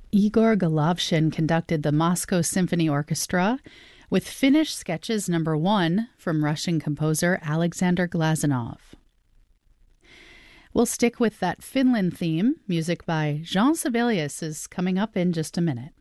Igor Golovshin conducted the Moscow Symphony Orchestra with Finnish Sketches No. 1 from Russian composer Alexander Glazunov. We'll stick with that Finland theme. Music by Jean Sibelius is coming up in just a minute.